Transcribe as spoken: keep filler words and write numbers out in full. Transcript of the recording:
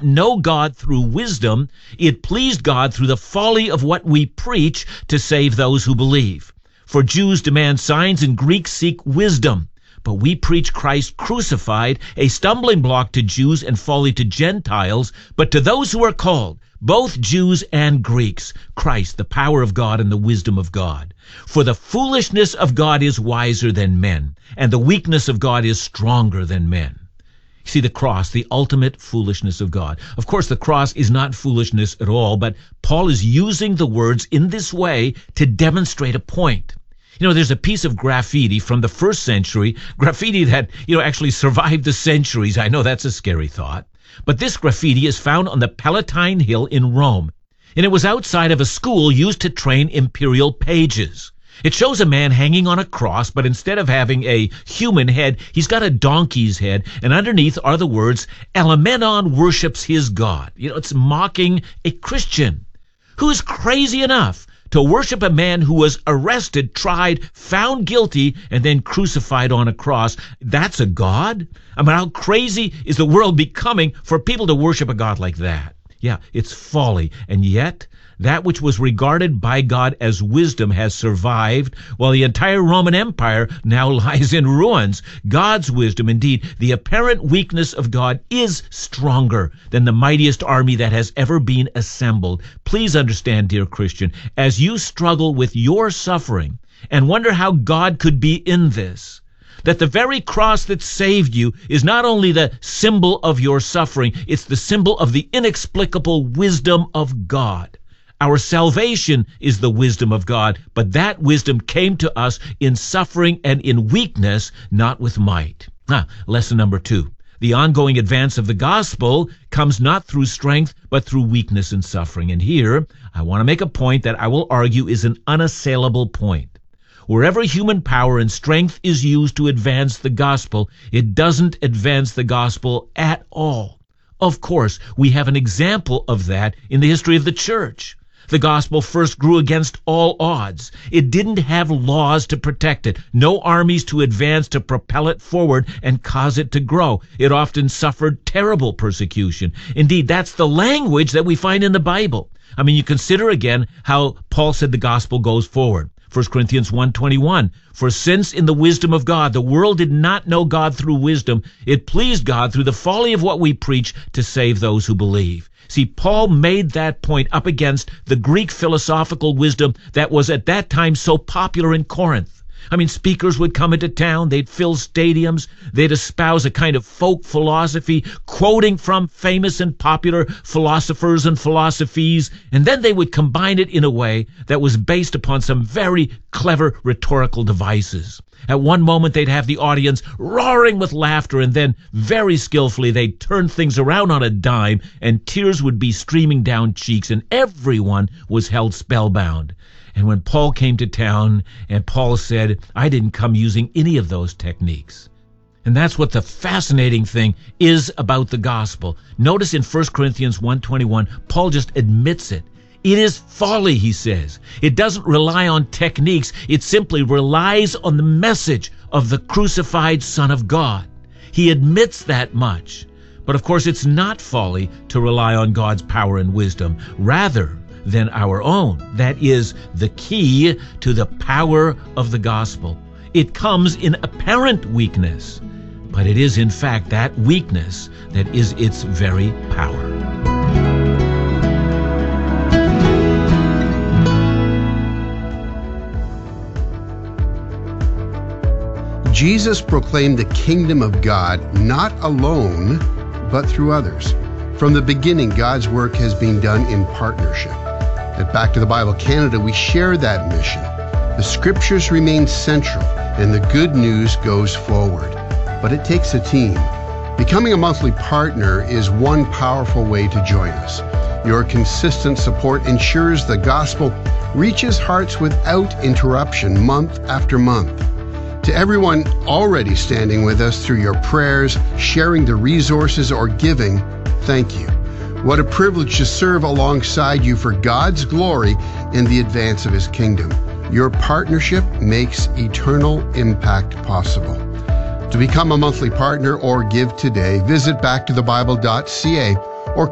not know God through wisdom, it pleased God through the folly of what we preach to save those who believe. For Jews demand signs and Greeks seek wisdom. But we preach Christ crucified, a stumbling block to Jews and folly to Gentiles, but to those who are called, both Jews and Greeks, Christ, the power of God and the wisdom of God. For the foolishness of God is wiser than men, and the weakness of God is stronger than men. See, the cross, the ultimate foolishness of God. Of course, the cross is not foolishness at all, but Paul is using the words in this way to demonstrate a point. You know, there's a piece of graffiti from the first century, graffiti that, you know, actually survived the centuries. I know that's a scary thought. But this graffiti is found on the Palatine Hill in Rome, and it was outside of a school used to train imperial pages. It shows a man hanging on a cross, but instead of having a human head, he's got a donkey's head, and underneath are the words, Elamenon worships his God. You know, it's mocking a Christian who is crazy enough to worship a man who was arrested, tried, found guilty, and then crucified on a cross. That's a God? I mean, how crazy is the world becoming for people to worship a God like that? Yeah, it's folly. And yet, that which was regarded by God as wisdom has survived, while the entire Roman Empire now lies in ruins. God's wisdom, indeed, the apparent weakness of God, is stronger than the mightiest army that has ever been assembled. Please understand, dear Christian, as you struggle with your suffering and wonder how God could be in this, that the very cross that saved you is not only the symbol of your suffering, it's the symbol of the inexplicable wisdom of God. Our salvation is the wisdom of God, but that wisdom came to us in suffering and in weakness, not with might. Ah, lesson number two. The ongoing advance of the gospel comes not through strength, but through weakness and suffering. And here, I want to make a point that I will argue is an unassailable point. Wherever human power and strength is used to advance the gospel, it doesn't advance the gospel at all. Of course, we have an example of that in the history of the church. The gospel first grew against all odds. It didn't have laws to protect it, no armies to advance to propel it forward and cause it to grow. It often suffered terrible persecution. Indeed, that's the language that we find in the Bible. I mean, you consider again how Paul said the gospel goes forward. First Corinthians one twenty-one, for since in the wisdom of God the world did not know God through wisdom, it pleased God through the folly of what we preach to save those who believe. See, Paul made that point up against the Greek philosophical wisdom that was at that time so popular in Corinth. I mean, speakers would come into town, they'd fill stadiums, they'd espouse a kind of folk philosophy, quoting from famous and popular philosophers and philosophies, and then they would combine it in a way that was based upon some very clever rhetorical devices. At one moment, they'd have the audience roaring with laughter, and then, very skillfully, they'd turn things around on a dime, and tears would be streaming down cheeks, and everyone was held spellbound. And when Paul came to town, and Paul said, I didn't come using any of those techniques. And that's what the fascinating thing is about the gospel. Notice in First Corinthians one twenty-one, Paul just admits it. It is folly, he says. It doesn't rely on techniques. It simply relies on the message of the crucified Son of God. He admits that much. But of course, it's not folly to rely on God's power and wisdom, rather than our own. That is the key to the power of the gospel. It comes in apparent weakness, but it is in fact that weakness that is its very power. Jesus proclaimed the kingdom of God not alone, but through others. From the beginning, God's work has been done in partnership. At Back to the Bible Canada, we share that mission. The scriptures remain central, and the good news goes forward. But it takes a team. Becoming a monthly partner is one powerful way to join us. Your consistent support ensures the gospel reaches hearts without interruption month after month. To everyone already standing with us through your prayers, sharing the resources, or giving, thank you. What a privilege to serve alongside you for God's glory and the advance of His kingdom. Your partnership makes eternal impact possible. To become a monthly partner or give today, visit back to the bible dot c a